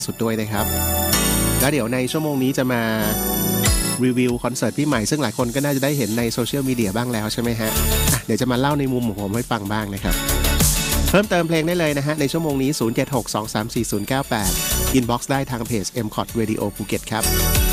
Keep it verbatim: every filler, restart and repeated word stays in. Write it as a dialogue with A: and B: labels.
A: สุดด้วยนะครับแล้วเดี๋ยวในชั่วโมงนี้จะมารีวิวคอนเสิร์ตพี่ใหม่ซึ่งหลายคนก็น่าจะได้เห็นในโซเชียลมีเดียบ้างแล้วใช่ไหมฮะอ่ะเดี๋ยวจะมาเล่าในมุมของผมให้ฟังบ้างนะครับเพิ่มเติมเพลงได้เลยนะฮะในชั่วโมงนี้ศูนย์ เจ็ด หก สอง สาม สี่ ศูนย์ เก้า แปด อินบ็อกซ์ได้ทางเพจ เอ็ม ซี โอ ที Radio ภูเก็ตครับ